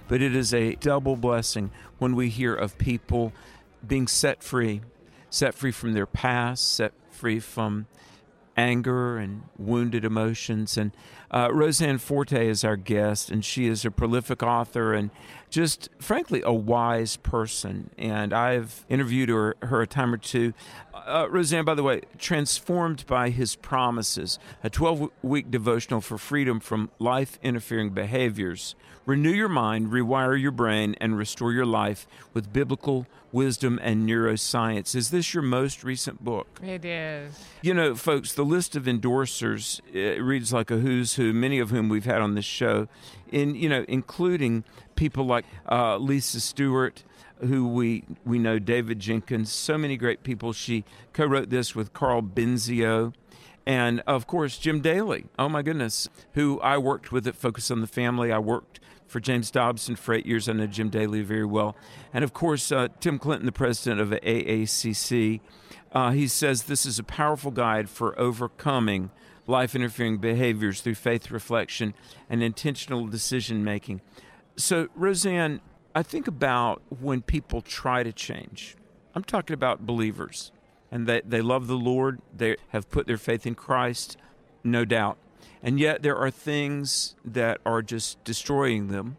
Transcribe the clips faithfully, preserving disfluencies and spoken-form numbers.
but it is a double blessing when we hear of people being set free, set free from their past, set free from anger and wounded emotions. And uh, Roseanne Forte is our guest, and she is a prolific author and just, frankly, a wise person. And I've interviewed her, her a time or two. Uh, Roseanne, by the way, Transformed by His Promises, a twelve-week devotional for freedom from life-interfering behaviors. Renew your mind, rewire your brain, and restore your life with biblical wisdom and neuroscience. Is this your most recent book? It is. You know, folks, the list of endorsers, it reads like a who's who, many of whom we've had on this show, in you know, including people like uh, Lisa Stewart, who we we know, David Jenkins, so many great people. She co-wrote this with Carl Benzio. And, of course, Jim Daly, oh, my goodness, who I worked with at Focus on the Family. I worked for James Dobson for eight years. I know Jim Daly very well. And, of course, uh, Tim Clinton, the president of A A C C. Uh, he says this is a powerful guide for overcoming life-interfering behaviors through faith reflection and intentional decision-making. So, Roseanne, I think about when people try to change. I'm talking about believers. And they, they love the Lord. They have put their faith in Christ, no doubt. And yet there are things that are just destroying them.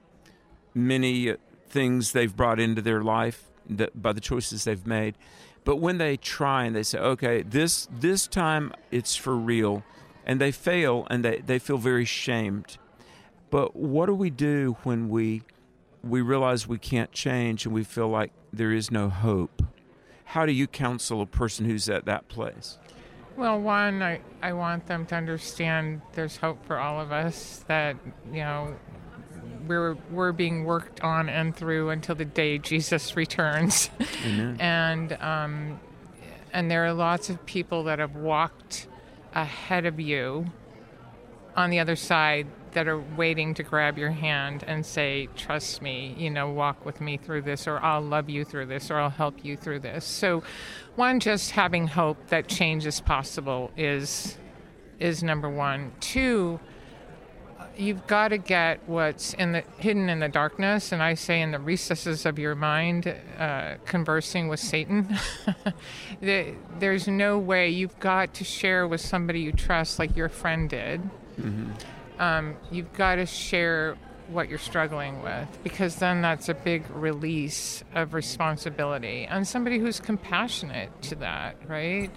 Many things they've brought into their life that, by the choices they've made. But when they try and they say, okay, this this time it's for real, and they fail and they, they feel very shamed. But what do we do when we we realize we can't change and we feel like there is no hope? How do you counsel a person who's at that place? Well, one, I, I want them to understand there's hope for all of us, that, you know, we're we're being worked on and through until the day Jesus returns. Amen. and um, and there are lots of people that have walked ahead of you on the other side that are waiting to grab your hand and say, trust me, you know, walk with me through this, or I'll love you through this, or I'll help you through this. So one, just having hope that change is possible is is number one. Two, you've got to get what's in the hidden in the darkness, and I say in the recesses of your mind, uh, conversing with Satan. There's no way. You've got to share with somebody you trust, like your friend did. Mm-hmm. Um, you've got to share what you're struggling with, because then that's a big release of responsibility, and somebody who's compassionate to that, right?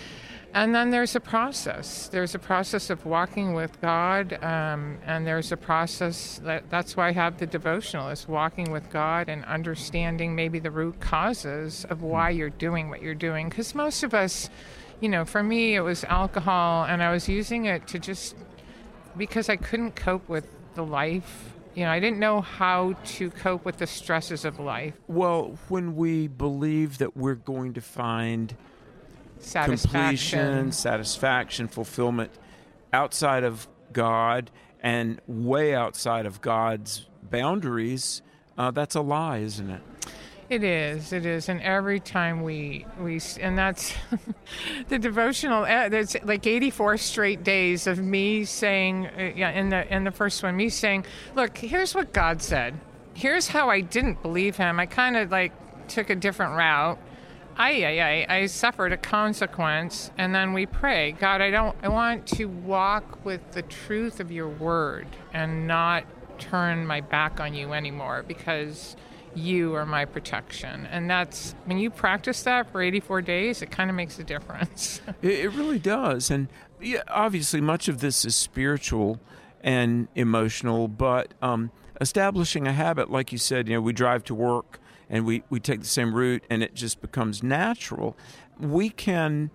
And then there's a process. There's a process of walking with God, um, and there's a process that that's why I have the devotional, is walking with God and understanding maybe the root causes of why you're doing what you're doing. Because most of us, you know, for me, it was alcohol, and I was using it to just because I couldn't cope with the life. You know, I didn't know how to cope with the stresses of life. Well, when we believe that we're going to find Satisfaction. completion, satisfaction, fulfillment outside of God and way outside of God's boundaries, uh, that's a lie, isn't it? It is, it is, and every time we, we and that's the devotional, uh, there's like eighty-four straight days of me saying, uh, yeah, in the in the first one, me saying, look, here's what God said. Here's how I didn't believe him. I kind of like took a different route. I, I, I, I suffered a consequence, and then we pray, God, I don't, I want to walk with the truth of your word and not turn my back on you anymore, because you are my protection. And that's, when you practice that for eighty-four days, it kind of makes a difference. it, it really does. And yeah, obviously much of this is spiritual and emotional, but um, establishing a habit, like you said, you know, we drive to work and we, we take the same route and it just becomes natural. We can,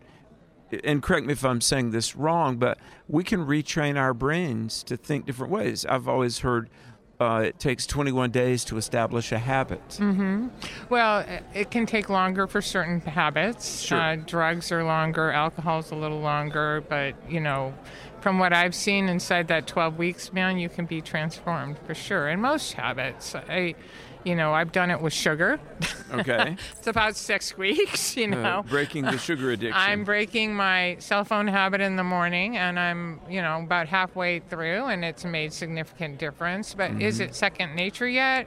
and correct me if I'm saying this wrong, but we can retrain our brains to think different ways. I've always heard Uh, it takes twenty-one days to establish a habit. Mm-hmm. Well, it can take longer for certain habits. Sure. Uh, drugs are longer, alcohol's a little longer, but, you know, from what I've seen inside that twelve weeks, man, you can be transformed for sure. And most habits, I, you know, I've done it with sugar. Okay. It's about six weeks, you know. Uh, breaking the sugar addiction. I'm breaking my cell phone habit in the morning, and I'm, you know, about halfway through, and it's made significant difference. But mm-hmm. Is it second nature yet?